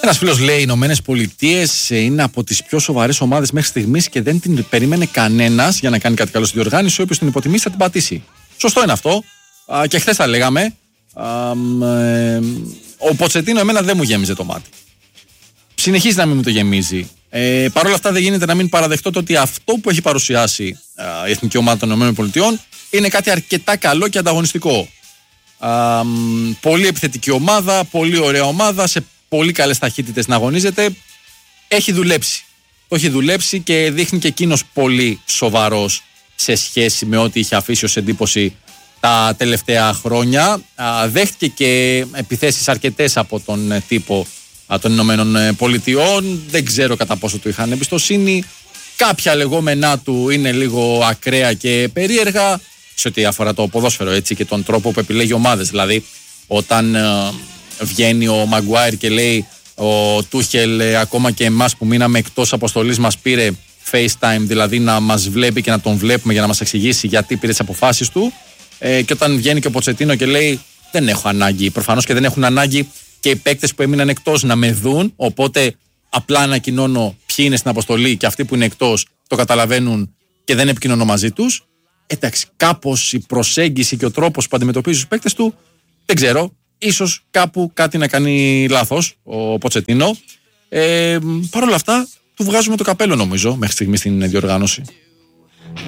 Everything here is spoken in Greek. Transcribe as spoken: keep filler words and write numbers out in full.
Ένας φίλος λέει: οι Ηνωμένες Πολιτείες είναι από τις πιο σοβαρές ομάδες μέχρι στιγμής και δεν την περίμενε κανένας για να κάνει κάτι καλό στη διοργάνωση. Όποιος την υποτιμήσει θα την πατήσει. Σωστό είναι αυτό. Α, και χθες τα λέγαμε. Α, ε, ο Ποτσετίνο εμένα δεν μου γέμιζε το μάτι. Συνεχίζει να μην μου το γεμίζει. Ε, Παρ' όλα αυτά δεν γίνεται να μην παραδεχτώ το ότι αυτό που έχει παρουσιάσει α, η Εθνική Ομάδα των Ηνωμένων Πολιτειών είναι κάτι αρκετά καλό και ανταγωνιστικό. Α, πολύ επιθετική ομάδα, πολύ ωραία ομάδα, σε πολύ καλές ταχύτητες να αγωνίζεται. Έχει δουλέψει. Το έχει δουλέψει και δείχνει και εκείνος πολύ σοβαρός σε σχέση με ό,τι είχε αφήσει ως εντύπωση τα τελευταία χρόνια. Α, δέχτηκε και επιθέσεις αρκετές από τον τύπο α, των Ηνωμένων Πολιτειών. Δεν ξέρω κατά πόσο του είχαν εμπιστοσύνη. Κάποια λεγόμενά του είναι λίγο ακραία και περίεργα σε ό,τι αφορά το ποδόσφαιρο, έτσι, και τον τρόπο που επιλέγει ομάδες. Δηλαδή, όταν ε, βγαίνει ο Μαγκουάιρ και λέει ο Τούχελ, ε, ακόμα και εμάς που μείναμε εκτός αποστολής, μας πήρε FaceTime, δηλαδή να μας βλέπει και να τον βλέπουμε για να μας εξηγήσει γιατί πήρε τις αποφάσεις του. Ε, και όταν βγαίνει και ο Ποτσετίνο και λέει: δεν έχω ανάγκη. Προφανώς και δεν έχουν ανάγκη και οι παίκτες που έμειναν εκτός να με δουν. Οπότε απλά ανακοινώνω ποιοι είναι στην αποστολή και αυτοί που είναι εκτός το καταλαβαίνουν και δεν επικοινωνώ μαζί τους. Εντάξει, κάπως η προσέγγιση και ο τρόπος που αντιμετωπίζει τους παίκτες του, δεν ξέρω. Ίσως κάπου κάτι να κάνει λάθος ο Ποτσετίνο. Ε, Παρ' όλα αυτά, του βγάζουμε το καπέλο νομίζω μέχρι στιγμή στην διοργάνωση.